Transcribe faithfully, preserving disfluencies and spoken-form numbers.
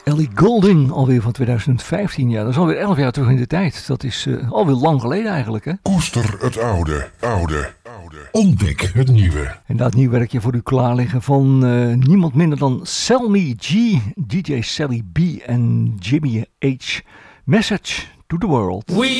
Ellie Goulding, alweer van twintig vijftien. Ja, dat is alweer elf jaar terug in de tijd. Dat is uh, alweer lang geleden eigenlijk, hè? Koester het oude, oude, oude. Ontdek het nieuwe. En dat nieuw werkje voor u klaar liggen van uh, niemand minder dan Selmy G, D J Sally B en Jimmy H. Message to the World. We